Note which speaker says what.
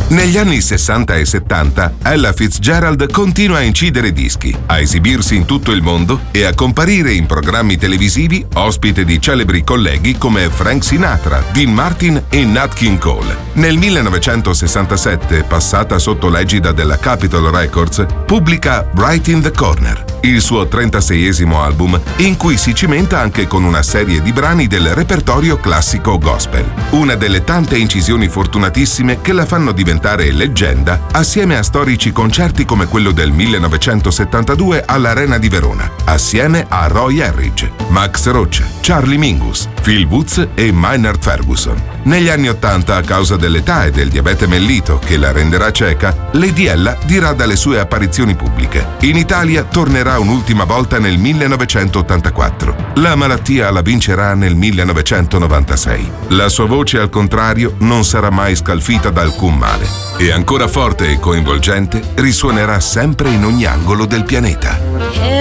Speaker 1: Negli anni 60 e 70, Ella Fitzgerald continua a incidere dischi, a esibirsi in tutto il mondo e a comparire in programmi televisivi ospite di celebri colleghi come Frank Sinatra, Dean Martin e Nat King Cole. Nel 1967, passata sotto l'egida della Capitol Records, pubblica Right in the Corner, il suo 36esimo album, in cui si cimenta anche con una serie di brani del repertorio classico gospel. Una delle tante incisioni fortunatissime che la fanno diventare leggenda assieme a storici concerti come quello del 1972 all'Arena di Verona, assieme a Roy Eldridge, Max Roach, Charlie Mingus, Phil Woods e Maynard Ferguson. Negli anni '80, a causa dell'età e del diabete mellito che la renderà cieca, Lady Ella dirà dalle sue apparizioni pubbliche. In Italia tornerà un'ultima volta nel 1984. La malattia la vincerà nel 1996. La sua voce, al contrario, non sarà mai scalfita da alcun male. E ancora forte e coinvolgente, risuonerà sempre in ogni angolo del pianeta.